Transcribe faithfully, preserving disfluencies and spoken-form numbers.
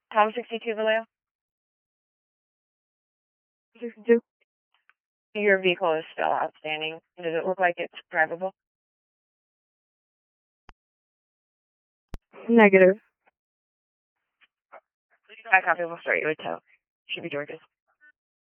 Tom sixty-two Vallejo? sixty-two. Your vehicle is still outstanding. Does it look like it's drivable? Negative. I copy. We'll start you with tow. Should be George's.